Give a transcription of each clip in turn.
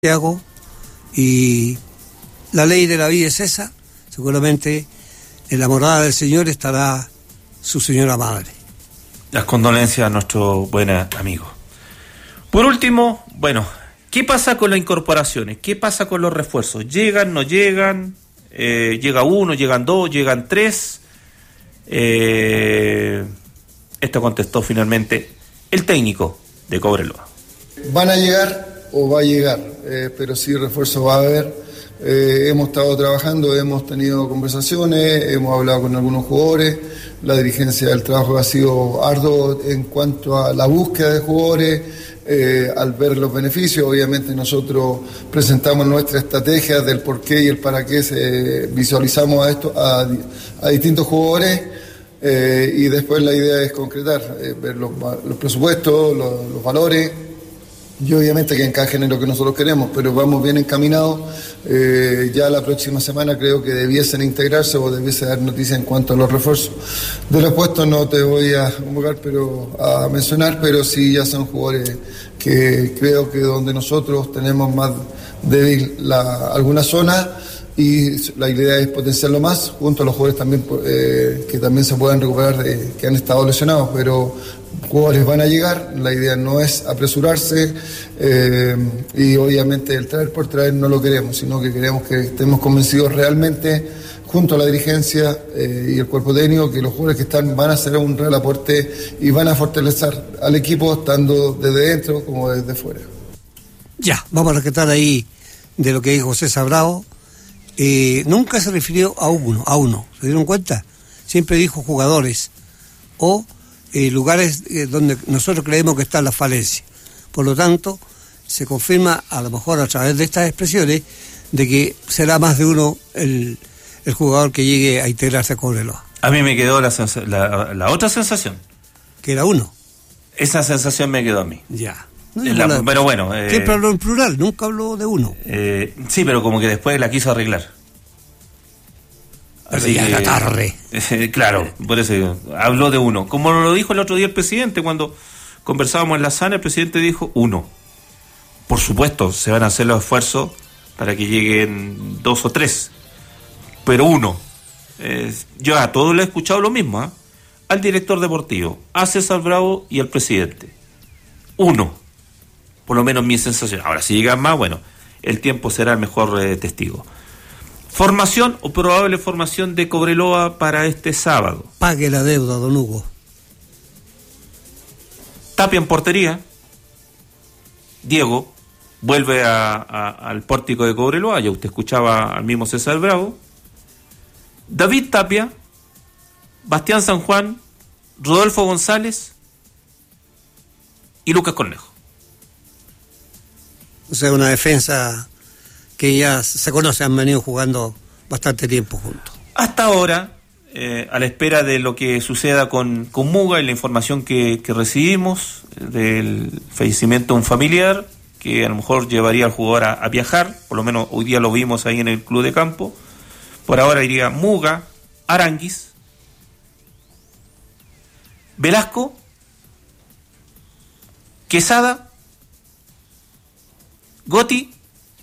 Santiago, y la ley de la vida es esa. Seguramente en la morada del Señor estará su señora madre. Las condolencias a nuestro buen amigo. Por último, bueno, ¿qué pasa con las incorporaciones? ¿Qué pasa con los refuerzos? ¿Llegan, no llegan? ¿Llega uno, llegan dos, llegan tres? Esto contestó finalmente el técnico de Cobreloa. Van a llegar o va a llegar, pero sí refuerzo va a haber. Hemos estado trabajando, hemos tenido conversaciones, hemos hablado con algunos jugadores. La dirigencia del trabajo ha sido arduo en cuanto a la búsqueda de jugadores, al ver los beneficios. Obviamente nosotros presentamos nuestra estrategia del por qué y el para qué visualizamos a distintos jugadores, y después la idea es concretar, ver los presupuestos, los valores, y obviamente que encajen en lo que nosotros queremos, pero vamos bien encaminados. Ya la próxima semana creo que debiesen integrarse o debiese dar noticias en cuanto a los refuerzos. De los puestos no te voy a convocar, a mencionar, pero sí ya son jugadores que creo que donde nosotros tenemos más débil alguna zona, y la idea es potenciarlo más, junto a los jugadores también que también se puedan recuperar, que han estado lesionados, pero jugadores van a llegar. La idea no es apresurarse, y obviamente el traer por traer no lo queremos, sino que queremos que estemos convencidos realmente junto a la dirigencia y el cuerpo técnico que los jugadores que están van a hacer un real aporte y van a fortalecer al equipo tanto desde dentro como desde fuera. Ya, vamos a rescatar ahí de lo que dijo César Bravo. Nunca se refirió a uno, ¿se dieron cuenta? Siempre dijo jugadores o lugares donde nosotros creemos que está la falencia. Por lo tanto, se confirma, a lo mejor a través de estas expresiones, de que será más de uno el jugador que llegue a integrarse a Cobreloa. A mí me quedó la otra sensación. Que era uno. Esa sensación me quedó a mí. Ya. Pero bueno... siempre habló en plural, nunca habló de uno. Sí, pero como que después la quiso arreglar. Así ya la tarde. Claro, por eso digo, habló de uno. Como lo dijo el otro día el presidente, cuando conversábamos en la SANA, el presidente dijo uno. Por supuesto, se van a hacer los esfuerzos para que lleguen 2 o 3, pero uno. Yo a todos le he escuchado lo mismo, ¿eh? Al director deportivo, a César Bravo y al presidente. Uno. Por lo menos mi sensación. Ahora, si llegan más, bueno, el tiempo será el mejor testigo. Formación o probable formación de Cobreloa para este sábado. Pague la deuda, don Hugo. Tapia en portería. Diego vuelve al pórtico de Cobreloa. Ya usted escuchaba al mismo César Bravo. David Tapia, Bastián San Juan, Rodolfo González y Lucas Cornejo. O sea, una defensa que ya se conoce, han venido jugando bastante tiempo juntos. Hasta ahora, a la espera de lo que suceda con Muga y la información que recibimos del fallecimiento de un familiar, que a lo mejor llevaría al jugador a viajar, por lo menos hoy día lo vimos ahí en el club de campo. Por ahora iría Muga, Aránguiz, Velasco, Quesada, Gotti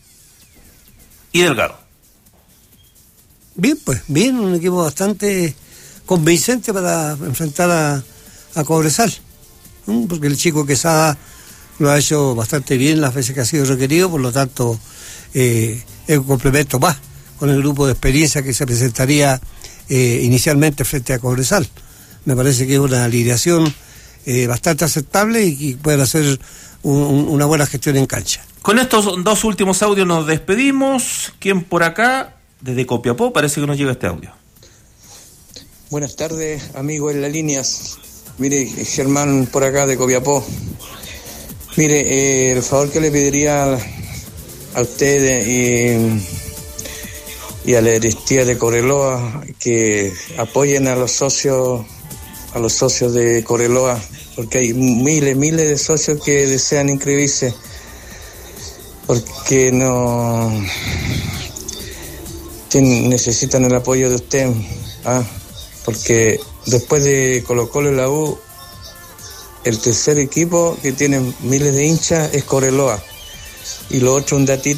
y Delgado. Bien, pues, bien, un equipo bastante convincente para enfrentar a Cobresal, porque el chico Quesada lo ha hecho bastante bien las veces que ha sido requerido, por lo tanto es un complemento más con el grupo de experiencia que se presentaría inicialmente frente a Cobresal. Me parece que es una alineación bastante aceptable y que pueden hacer una buena gestión en cancha. Con estos 2 últimos audios nos despedimos. ¿Quién por acá? Desde Copiapó parece que nos llega este audio. Buenas tardes, amigos en las líneas. Mire, Germán por acá de Copiapó. Mire, el favor que le pediría a ustedes y a la directiva de Cobreloa, que apoyen a los socios de Cobreloa, porque hay miles de socios que desean inscribirse, porque necesitan el apoyo de usted, porque después de Colo-Colo y la U, el tercer equipo que tiene miles de hinchas es Cobreloa. Y lo otro, un datito